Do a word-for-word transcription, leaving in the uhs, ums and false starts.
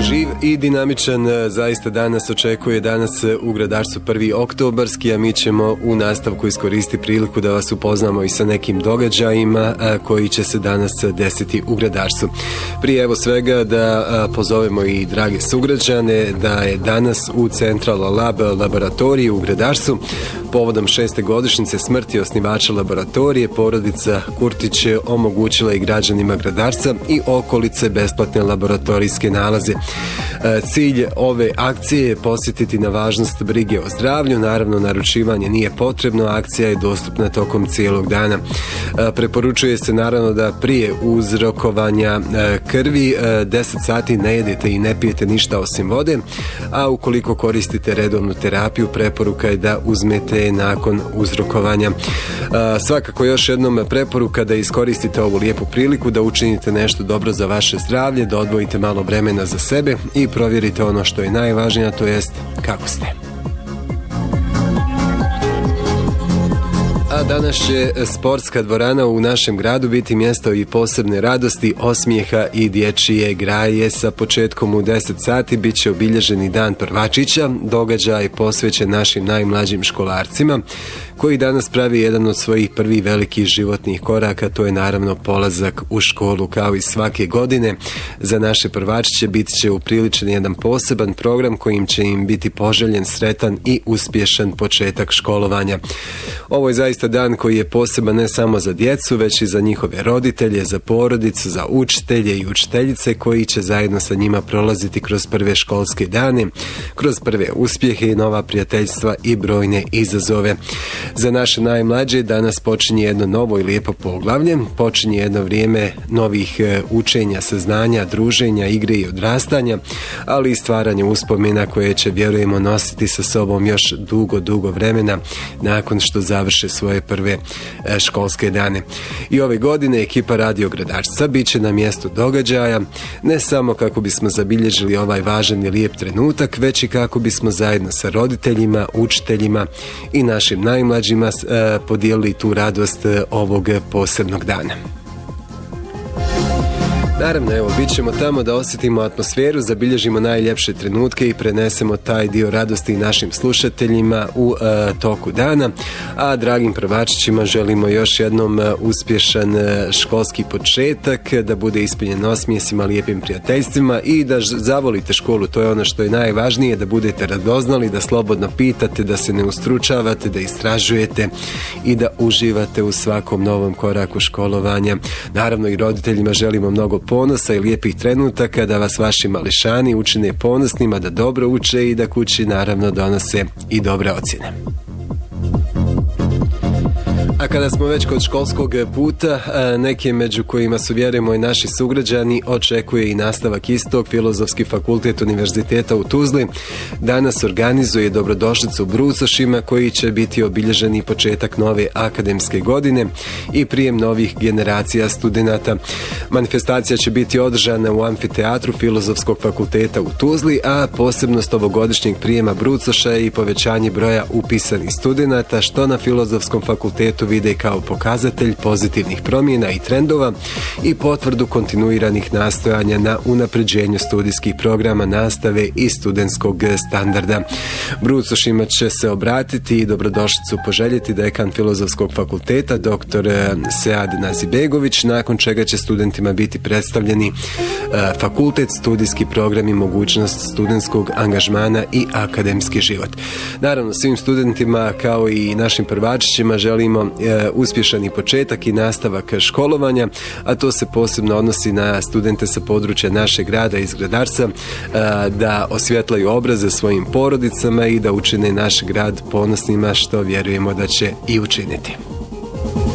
Živ i dinamičan zaista danas očekuje danas u Gradarstvu prvi oktobarski, a mi ćemo u nastavku iskoristiti priliku da vas upoznamo i sa nekim događajima koji će se danas desiti u Gradarstvu. Prije evo svega da pozovemo i drage sugrađane da je danas u Central Lab laboratoriji u Gradarstvu povodom šeste godišnjice smrti osnivača laboratorije porodica Kurtić je omogućila i građanima Gradarstva i okolice besplatne laboratorijske nalaze. Cilj ove akcije je posjetiti na važnost brige o zdravlju, naravno naručivanje nije potrebno, akcija je dostupna tokom cijelog dana. Preporučuje se naravno da prije uzrokovanja krvi deset sati ne jedete i ne pijete ništa osim vode, a ukoliko koristite redovnu terapiju preporuka je da uzmete nakon uzrokovanja. Svakako još jednom preporuka da iskoristite ovu lijepu priliku, da učinite nešto dobro za vaše zdravlje, da odvojite malo vremena za sebe i provjerite ono što je najvažnije, to jest kako ste. A danas će sportska dvorana u našem gradu biti mjesto i posebne radosti, osmijeha i dječje graje. Sa početkom u deset sati bit će obilježeni dan prvačića, događaj posvećen našim najmlađim školarcima, koji danas pravi jedan od svojih prvih velikih životnih koraka, to je naravno polazak u školu. Kao i svake godine, za naše prvačiće bit će upriličen jedan poseban program kojim će im biti poželjen sretan i uspješan početak školovanja. Ovo je zaista dan koji je poseban ne samo za djecu, već i za njihove roditelje, za porodicu, za učitelje i učiteljice koji će zajedno sa njima prolaziti kroz prve školske dane, kroz prve uspjehe i nova prijateljstva i brojne izazove. Za naše najmlađe danas počinje jedno novo i lijepo poglavlje, počinje jedno vrijeme novih učenja, saznanja, druženja, igre i odrastanja, ali i stvaranja uspomena koje će, vjerujemo, nositi sa sobom još dugo, dugo vremena nakon što završe svoje prve školske dane. I ove godine ekipa Radio Gradarstva bit će na mjestu događaja, ne samo kako bismo zabilježili ovaj važan i lijep trenutak, već i kako bismo zajedno sa roditeljima, učiteljima i našim najmlađima podijelili tu radost ovog posebnog dana. Naravno, evo, bit ćemo tamo da osjetimo atmosferu, zabilježimo najljepše trenutke i prenesemo taj dio radosti našim slušateljima u e, toku dana, a dragim prvačićima želimo još jednom e, uspješan e, školski početak, da bude ispunjen osmijesima, lijepim prijateljstvima i da ž- zavolite školu, to je ono što je najvažnije, da budete radoznali, da slobodno pitate, da se ne ustručavate, da istražujete i da uživate u svakom novom koraku školovanja. Naravno i roditeljima želimo mnogo ponosa i lijepih trenutaka, da vas vaši mališani učine ponosnima, da dobro uče i da kući naravno donose i dobre ocjene. A kada smo već kod školskog puta, neke među kojima su, vjerujemo, i naši sugrađani, očekuje i nastavak istog. Filozofski fakultet Univerziteta u Tuzli danas organizuje dobrodošlicu u Brucošima, koji će biti obilježeni početak nove akademske godine i prijem novih generacija studenata. Manifestacija će biti održana u amfiteatru Filozofskog fakulteta u Tuzli, a posebnost ovogodišnjeg prijema Brucoša je i povećanje broja upisanih studenata, što na Filozofskom fakultetu vide kao pokazatelj pozitivnih promjena i trendova i potvrdu kontinuiranih nastojanja na unapređenju studijskih programa, nastave i studentskog standarda. Brucošima će se obratiti i dobrodošlicu poželjeti dekan Filozofskog fakulteta dr. Sead Nazibegović, nakon čega će studentima biti predstavljeni fakultet, studijski program i mogućnost studentskog angažmana i akademski život. Naravno, svim studentima kao i našim prvačićima želimo uspješan i početak i nastavak školovanja, a to se posebno odnosi na studente sa područja našeg grada iz Gradarstva, da osvjetlaju obraze svojim porodicama i da učine naš grad ponosnima, što vjerujemo da će i učiniti.